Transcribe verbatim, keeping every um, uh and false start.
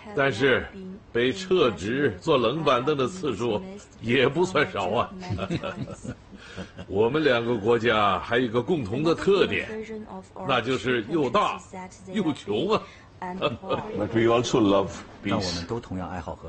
但是被撤职坐冷板凳的次数也不算少啊。我们两个国家还有一个共同的特点，那就是又大又穷啊。 But we also love 但我 peace. 们都同样爱好和